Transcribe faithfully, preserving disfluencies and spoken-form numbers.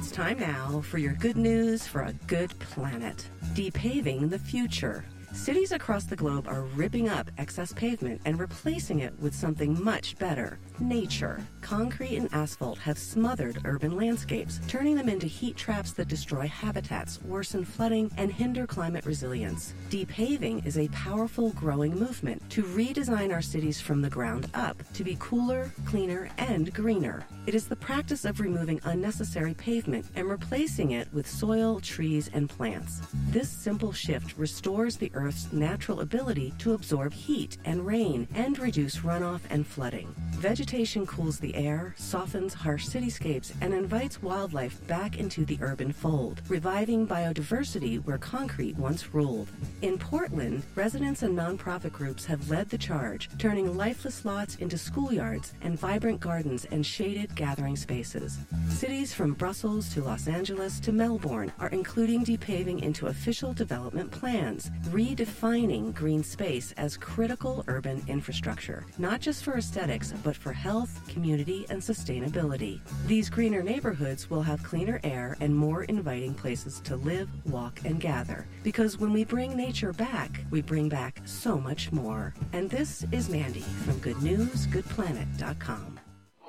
It's time now for your good news for a good planet. Depaving the future. Cities across the globe are ripping up excess pavement and replacing it with something much better. Nature. Concrete and asphalt have smothered urban landscapes, turning them into heat traps that destroy habitats, worsen flooding, and hinder climate resilience. Depaving is a powerful, growing movement to redesign our cities from the ground up to be cooler, cleaner, and greener. It is the practice of removing unnecessary pavement and replacing it with soil, trees, and plants. This simple shift restores the Earth's natural ability to absorb heat and rain and reduce runoff and flooding. Vegetation cools the air, softens harsh cityscapes, and invites wildlife back into the urban fold, reviving biodiversity where concrete once ruled. In Portland, residents and nonprofit groups have led the charge, turning lifeless lots into schoolyards and vibrant gardens and shaded gathering spaces. Cities from Brussels to Los Angeles to Melbourne are including depaving into official development plans, redefining green space as critical urban infrastructure, not just for aesthetics, but for health, community, and sustainability. These greener neighborhoods will have cleaner air and more inviting places to live, walk, and gather. Because when we bring nature back, we bring back so much more. And this is Mandy from good news good planet dot com.